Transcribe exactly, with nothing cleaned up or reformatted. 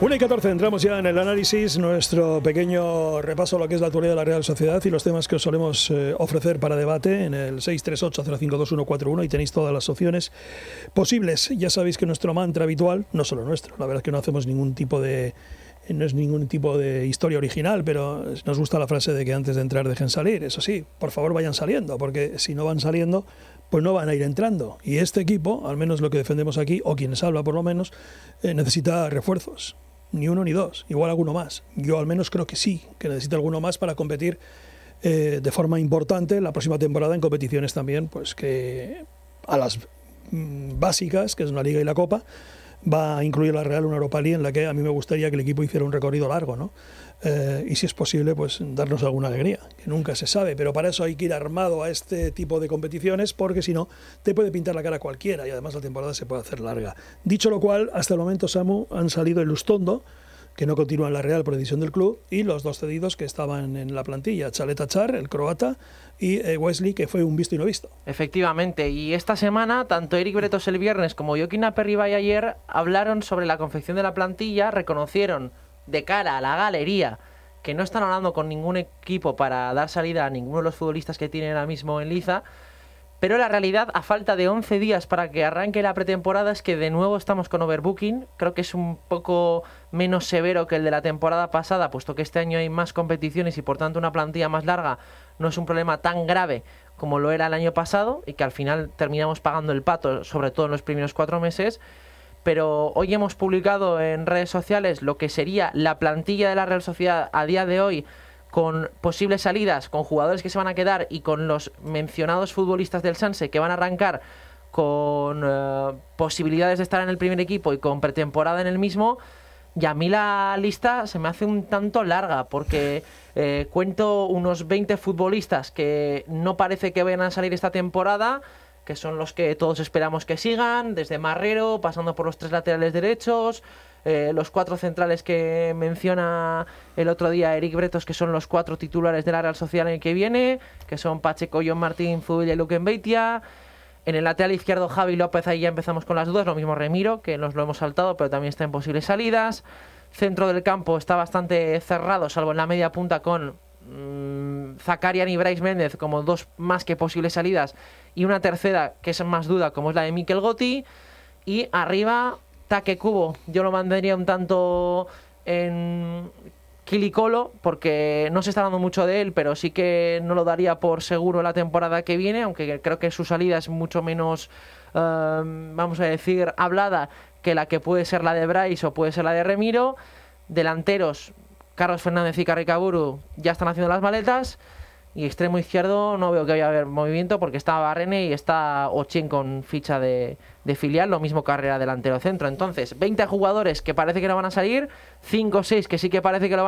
una y catorce, entramos ya en el análisis, nuestro pequeño repaso a lo que es la actualidad de la Real Sociedad y los temas que os solemos eh, ofrecer para debate en el seis tres ocho cero cinco dos uno cuatro uno, y tenéis todas las opciones posibles. Ya sabéis que nuestro mantra habitual, no solo nuestro, la verdad es que no hacemos ningún tipo de... no es ningún tipo de historia original, pero nos gusta la frase de que antes de entrar dejen salir. Eso sí, por favor vayan saliendo, porque si no van saliendo, pues no van a ir entrando. Y este equipo, al menos lo que defendemos aquí, o quienes habla por lo menos, eh, necesita refuerzos. Ni uno ni dos, igual alguno más. Yo al menos creo que sí, que necesita alguno más para competir eh, de forma importante la próxima temporada en competiciones también, pues que a las mm, básicas, que es una Liga y la Copa, va a incluir la Real una Europa League en la que a mí me gustaría que el equipo hiciera un recorrido largo, ¿no? Eh, y si es posible, pues darnos alguna alegría, que nunca se sabe, pero para eso hay que ir armado a este tipo de competiciones, porque si no, te puede pintar la cara cualquiera y además la temporada se puede hacer larga. Dicho lo cual, hasta el momento, Samu, han salido el Lustondo, que no continúa en la Real por decisión del club, y los dos cedidos que estaban en la plantilla, Chaleta Char, el croata, y eh, Wesley, que fue un visto y no visto. Efectivamente, y esta semana, tanto Eric Bretos el viernes como Joaquín Aperribay ayer hablaron sobre la confección de la plantilla, reconocieron de cara a la galería que no están hablando con ningún equipo para dar salida a ninguno de los futbolistas que tienen ahora mismo en liza, pero la realidad, a falta de once días para que arranque la pretemporada, es que de nuevo estamos con overbooking. Creo que es un poco menos severo que el de la temporada pasada, puesto que este año hay más competiciones y por tanto una plantilla más larga no es un problema tan grave como lo era el año pasado, y que al final terminamos pagando el pato, sobre todo en los primeros cuatro meses. Pero hoy hemos publicado en redes sociales lo que sería la plantilla de la Real Sociedad a día de hoy, con posibles salidas, con jugadores que se van a quedar y con los mencionados futbolistas del Sanse que van a arrancar con eh, posibilidades de estar en el primer equipo y con pretemporada en el mismo. Y a mí la lista se me hace un tanto larga, porque eh, cuento unos veinte futbolistas que no parece que vayan a salir esta temporada, que son los que todos esperamos que sigan, desde Marrero, pasando por los tres laterales derechos, eh, los cuatro centrales que menciona el otro día Eric Bretos, que son los cuatro titulares de la Real Sociedad en el que viene, que son Pacheco, John Martín, Zubilla y Luque Beitia. En el lateral izquierdo, Javi López, ahí ya empezamos con las dudas, lo mismo Remiro, que nos lo hemos saltado, pero también está en posibles salidas. Centro del campo está bastante cerrado, salvo en la media punta, con mmm, Zakarian y Brais Méndez como dos más que posibles salidas, y una tercera que es más duda, como es la de Mikel Gotti. Y arriba, Take Kubo, yo lo mantendría un tanto en Quilicolo, porque no se está hablando mucho de él, pero sí que no lo daría por seguro la temporada que viene, aunque creo que su salida es mucho menos, uh, vamos a decir, hablada que la que puede ser la de Brais o puede ser la de Remiro. Delanteros, Carlos Fernández y Carricaburu ya están haciendo las maletas. Y extremo izquierdo no veo que vaya a haber movimiento, porque está Barrene y está Ochín con ficha de, de filial, lo mismo Carrera delantero centro. Entonces, veinte jugadores que parece que no van a salir, cinco o seis que sí que parece que lo van a